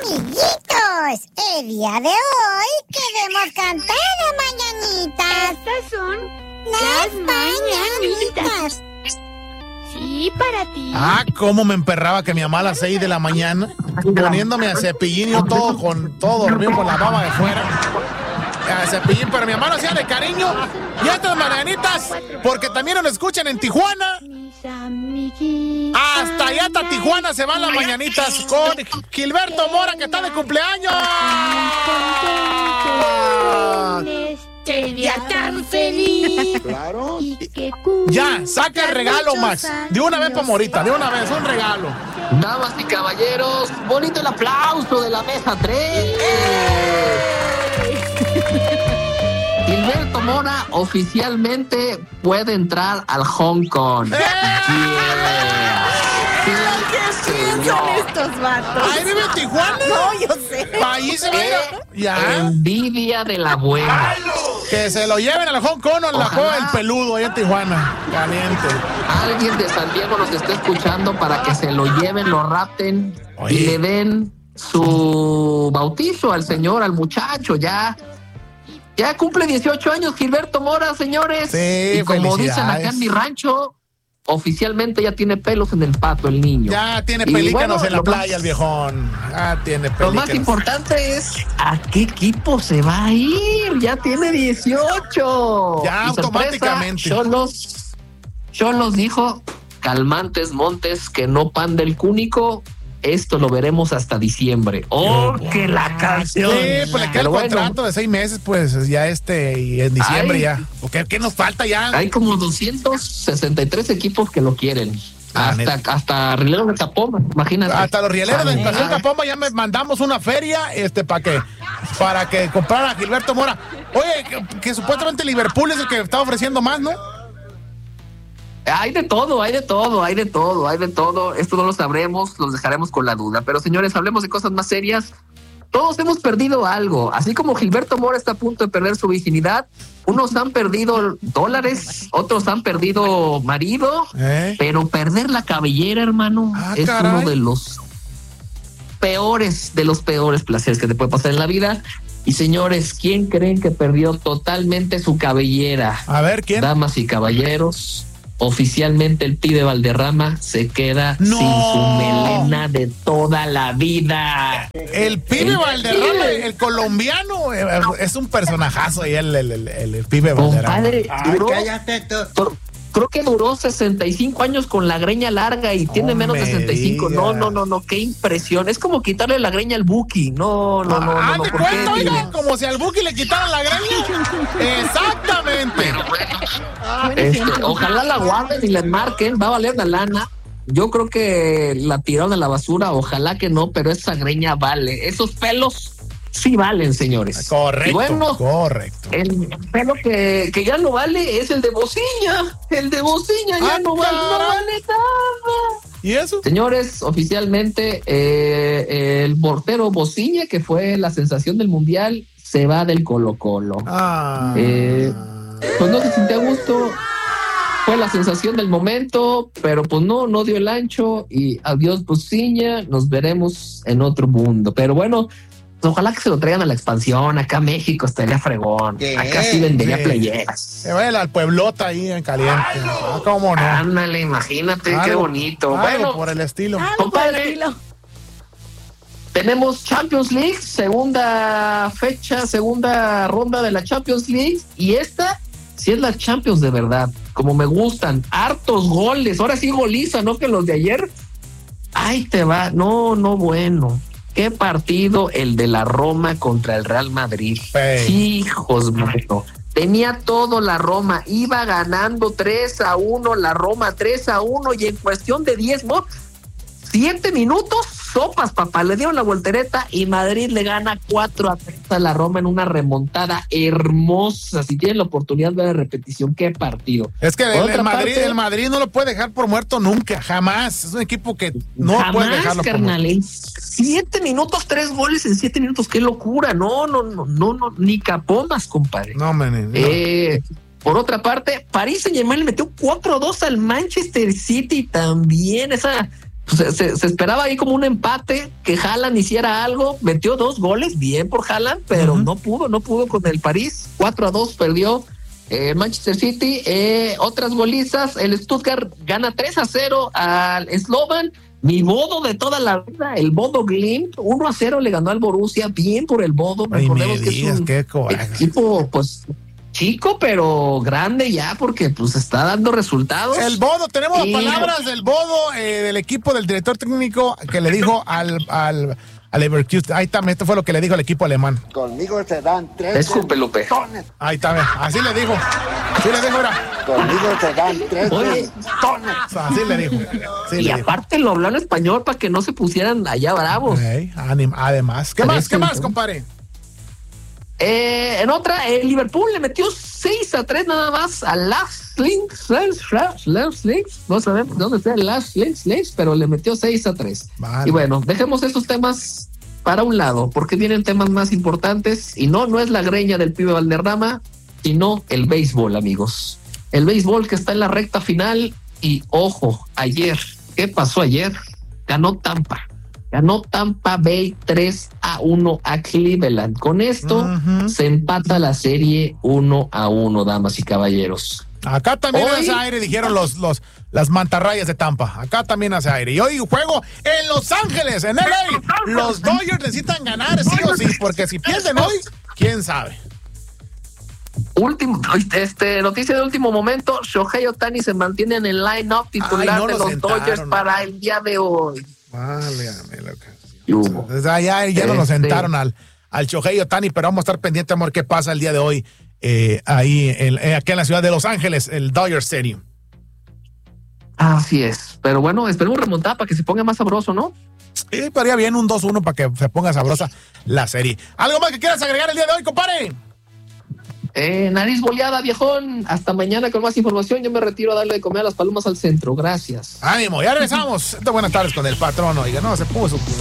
amiguitos, el día de hoy queremos cantar mañanitas. Estas son las mañanitas. Sí, para ti. Cómo me emperraba que mi mamá a las 6 de la mañana, poniéndome a Cepillín y yo todo dormido con la baba de fuera. A Cepillín, pero mi mamá lo hacía de cariño. Y estas mañanitas, porque también nos escuchan en Tijuana. Hasta allá, hasta Tijuana se van las mañanitas con Gilberto Mora, que está de cumpleaños. Qué día tan feliz. Claro. Ya, saca el regalo, Max. De una vez para Morita, de una vez, un regalo. Damas y caballeros, bonito el aplauso de la mesa 3. Gilberto Mora oficialmente puede entrar al Hong Kong. ¿Qué piensan estos vatos? ¿Ahí vive en Tijuana? No, yo sé. Ahí se va a ir. Ya. Envidia de la buena. Que se lo lleven al Hong Kong o al juego del peludo ahí en Tijuana. Caliente. Alguien de San Diego nos está escuchando para que se lo lleven, lo rapten. Oye. Y le den su bautizo al señor, al muchacho. Ya cumple 18 años Gilberto Mora, señores. Sí, y como dicen felicidades. acá en mi rancho, oficialmente ya tiene pelos en el pato el niño. Ya tiene Y pelícanos bueno, en la lo playa, más- el viejón. Tiene pelícanos. Lo más importante es a qué equipo se va a ir. Ya tiene 18. Ya, Y automáticamente. Cholos dijo, calmantes montes, que no pan del cúnico. Esto lo veremos hasta diciembre. ¡Oh, que la canción! Sí, pues le queda el Pero bueno, contrato de 6 meses, pues ya y en diciembre Ay. ya. ¿Qué nos falta ya? hay como 263 equipos que lo quieren. Hasta rieleros de Capoma, imagínate. Hasta los rieleros de Estación Capoma ya me mandamos una feria para que comprara a Gilberto Mora. Oye, que supuestamente Liverpool es el que está ofreciendo más, ¿no? Hay de todo. Esto no lo sabremos, los dejaremos con la duda. Pero señores, hablemos de cosas más serias. Todos hemos perdido algo. Así como Gilberto Mora está a punto de perder su virginidad, unos han perdido dólares, otros han perdido marido, pero perder la cabellera, hermano, es caray. uno de los peores placeres que te puede pasar en la vida. Y señores, ¿quién creen que perdió totalmente su cabellera? A ver, ¿quién? Damas y caballeros, oficialmente el pibe Valderrama se queda ¡No! sin su melena de toda la vida. El pibe Valderrama, el colombiano, es un personajazo ahí, el pibe Valderrama. Compadre, duró, Cállate tú. creo que duró 65 años con la greña larga y tiene menos de 65. No, qué impresión. Es como quitarle la greña al Buki. No. ¿Te ¿por qué? cuento, oiga? Como si al Buki le quitaran la greña. Exactamente. Pero bueno, ojalá la guarden y la enmarquen, va a valer una lana. Yo creo que la tiraron a la basura, ojalá que no, pero esa greña vale. Esos pelos sí valen, señores. Correcto, Y bueno, correcto. el pelo que ya no vale es el de Bociña. El de Bociña ya no vale nada. ¿Y eso? Señores, oficialmente el portero Bociña, que fue la sensación del mundial, se va del Colo-Colo. Pues no se sintió a gusto. Fue la sensación del momento, pero pues no dio el ancho. Y adiós, Bociña. Nos veremos en otro mundo. Pero bueno, pues ojalá que se lo traigan a la expansión. Acá a México estaría fregón. Acá sí vendería playeras. Se vaya al pueblota ahí en caliente. ¿Cómo no? Ándale, imagínate, qué bonito. Bueno, por el estilo. compadre, tenemos Champions League, segunda fecha, segunda ronda de la Champions League, y esta sí es la Champions de verdad, como me gustan, hartos goles, ahora sí goliza, ¿no? Que los de ayer, ahí te va, no, bueno, qué partido el de la Roma contra el Real Madrid, hijos, mano. Tenía todo la Roma, iba ganando 3-1, la Roma 3-1, y en cuestión de 7 minutos, sopas, papá, le dieron la voltereta y Madrid le gana 4-3 a la Roma en una remontada hermosa. Si tienen la oportunidad de ver la repetición, qué partido. Es que el Madrid no lo puede dejar por muerto nunca, jamás. Es un equipo que no puede dejarlo carnal, por muerto. 7 minutos, 3 goles en 7 minutos, qué locura. No, ni capomas, compadre. No. Por otra parte, París Saint-Germain le metió 4-2 al Manchester City también. Esa se esperaba ahí como un empate, que Haaland hiciera algo, metió 2 goles, bien por Haaland, pero no pudo con el París. 4-2 perdió Manchester City. Otras golizas, el Stuttgart gana 3-0 al Slovan. Mi Bodo de toda la vida, el Bodo Glimt, 1-0 le ganó al Borussia, bien por el Bodo. Recordemos que es un equipo, pues, chico, pero grande ya, porque pues está dando resultados. El Bodo, tenemos palabras del Bodo, del equipo del director técnico que le dijo al Leverkusen. Ahí está, esto fue lo que le dijo al equipo alemán. Conmigo te dan 3. Disculpe, Lupe. Ahí está, así le dijo. Así le dijo, ahora. Conmigo te dan 3. Así le dijo. Y aparte lo habló en español para que no se pusieran allá bravos. Además. ¿Qué más, compadre? En otra, el Liverpool le metió 6-3 nada más a Last Links. No sabemos dónde está el Last Links, pero le metió 6-3. Vale. Y bueno, dejemos esos temas para un lado, porque vienen temas más importantes. Y no es la greña del pibe Valderrama, sino el béisbol, amigos. El béisbol que está en la recta final. Y ojo, ayer, ¿qué pasó ayer? Ganó Tampa Bay 3-1 a Cleveland. Con esto se empata la serie 1-1, damas y caballeros. Acá también hace aire, dijeron las mantarrayas de Tampa. Acá también hace aire. Y hoy juego en Los Ángeles, en LA. Los Dodgers necesitan ganar sí o sí, porque si pierden hoy, quién sabe. Noticia de último momento: Shohei Ohtani se mantiene en el line-up titular de los Dodgers para el día de hoy. Válgame la ocasión. Ya no lo sentaron al Shohei Ohtani, pero vamos a estar pendientes, amor, qué pasa el día de hoy ahí aquí en la ciudad de Los Ángeles, el Dodger Stadium. Así es, pero bueno, esperemos remontar para que se ponga más sabroso, ¿no? Sí, estaría bien un 2-1 para que se ponga sabrosa la serie. ¿Algo más que quieras agregar el día de hoy, compadre? Nariz boleada, viejón. Hasta mañana con más información. Yo me retiro a darle de comer a las palomas al centro. Gracias. Ánimo, ya regresamos. Buenas tardes con el patrón. Oiga, no se puso.